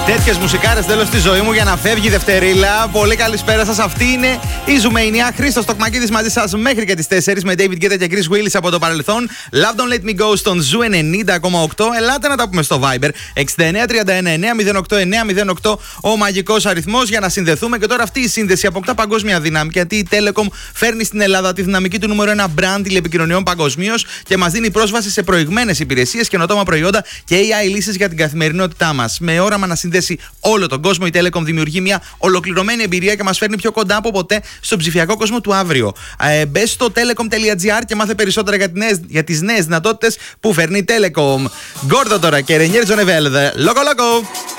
Τέτοιες μουσικάρες θέλω στη ζωή μου για να φεύγει η Δευτερίλα. Πολύ καλησπέρα σας. Αυτή είναι η Ζουμεϊνιά. Χρήστος Τοκμακίδης μαζί σας μέχρι και τις 4 με David Guetta και Chris Willis από το παρελθόν. Love Don't Let Me Go στον Ζου 90,8. Ελάτε να τα πούμε στο Viber 6931-908-908. Ο μαγικός αριθμός για να συνδεθούμε. Και τώρα αυτή η σύνδεση αποκτά παγκόσμια δύναμη, γιατί η Telecom φέρνει στην Ελλάδα τη δυναμική του νούμερο 1 brand τηλεπικοινωνιών παγκοσμίως και μας δίνει πρόσβαση σε προηγμένες υπηρεσίες, καινοτόμα προϊόντα και AI λύσεις για την καθημερινότητά μας. Με όραμα να συνδέσει όλο τον κόσμο, η Telecom δημιουργεί μια ολοκληρωμένη εμπειρία και μας φέρνει πιο κοντά από ποτέ στον ψηφιακό κόσμο του αύριο. Μπες στο telecom.gr και μάθε περισσότερα για τις νέες δυνατότητες που φέρνει η Telecom. Γκόρδο τώρα και Ρενιέρ Τζονεβέλδε. Λόκο λόκο!